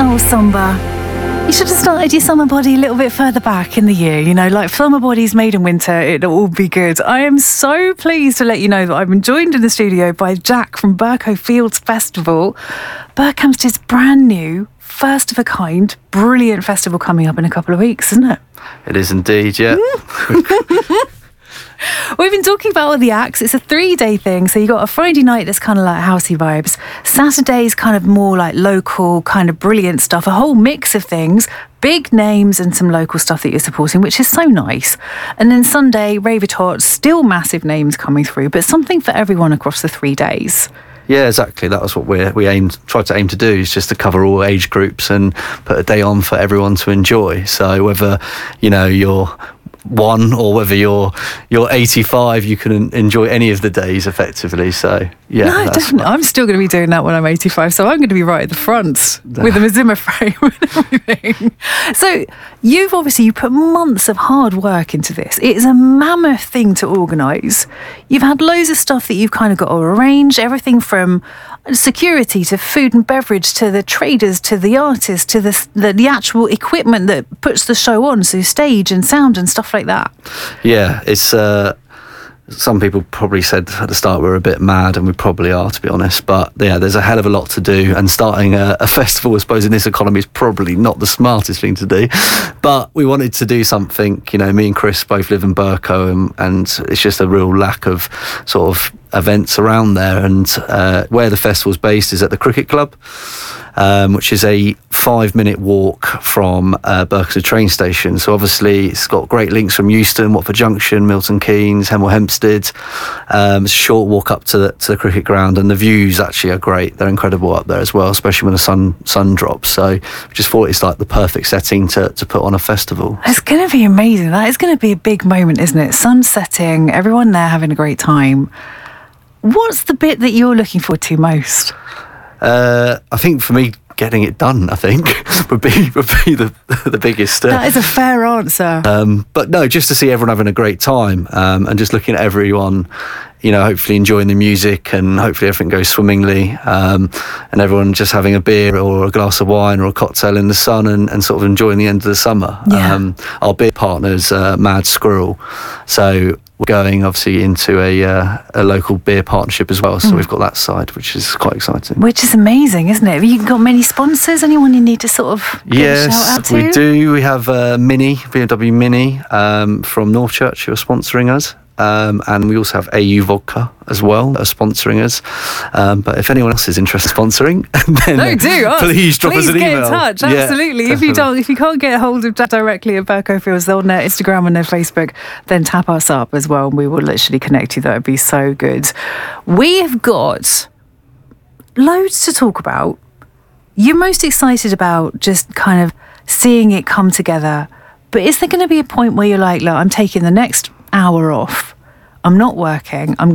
Oh, Summer. You should have started your summer body a little bit further back in the year, like summer bodies made in winter, it'll all be good. I am so pleased to let you know that I've been joined in the studio by Jack from Bercow Fields Festival. Berkhamsted's brand new, first of a kind, brilliant festival coming up in a couple of weeks, isn't it? It is indeed, yeah. We've been talking about all the acts. It's a 3-day thing. So you got a Friday night that's kind of like housey vibes. Saturday's kind of more like local, kind of brilliant stuff. A whole mix of things, big names and some local stuff that you're supporting, which is so nice. And then Sunday, Rave It Hot, still massive names coming through, but something for everyone across the 3 days. Yeah, exactly. That was what we try to aim to do, is just to cover all age groups and put a day on for everyone to enjoy. So whether, you're 1 or whether you're 85, you can enjoy any of the days effectively. So yeah, no, definitely. I'm still going to be doing that when I'm 85, so I'm going to be right at the front with a Zimmer frame and everything. So you put months of hard work into this. It is a mammoth thing to organise. You've had loads of stuff that you've kind of got to arrange, everything from security to food and beverage to the traders to the artists to the actual equipment that puts the show on, so stage and sound and stuff like that. Yeah, it's some people probably said at the start we were a bit mad, and we probably are, to be honest, but yeah, there's a hell of a lot to do, and starting a festival, I suppose, in this economy is probably not the smartest thing to do, but we wanted to do something. Me and Chris both live in Bercow, and it's just a real lack of sort of events around there, and where the festival's based is at the Cricket Club, which is a 5-minute walk from Berkhamsted train station. So obviously it's got great links from Euston, Watford Junction, Milton Keynes, Hemel Hempstead. It's a short walk up to the cricket ground, and the views actually are great. They're incredible up there as well, especially when the sun drops. So we just thought it's like the perfect setting to put on a festival. It's going to be amazing. That is going to be a big moment, isn't it? Sun setting, everyone there having a great time. What's the bit that you're looking forward to most? I think for me, getting it done, I think, would be the biggest. That is a fair answer. But no, just to see everyone having a great time, and just looking at everyone, hopefully enjoying the music, and hopefully everything goes swimmingly, and everyone just having a beer or a glass of wine or a cocktail in the sun, and sort of enjoying the end of the summer. Yeah. Our beer partner's Mad Squirrel, so we're going obviously into a local beer partnership as well, so we've got that side, which is quite exciting. Which is amazing, isn't it? Have you got many sponsors? Anyone you need to sort of give a shout out to? We do. We have BMW Mini from Northchurch, who are sponsoring us. And we also have AU Vodka as well, that are sponsoring us. But if anyone else is interested in sponsoring, then please drop us an email. Please get in touch, absolutely. Yeah, if you can't get hold of Jack directly at Bercow Fields on their Instagram and their Facebook, then tap us up as well, and we will literally connect you. That would be so good. We have got loads to talk about. You're most excited about just kind of seeing it come together, but is there going to be a point where you're like, look, I'm taking the next hour off, I'm not working, I'm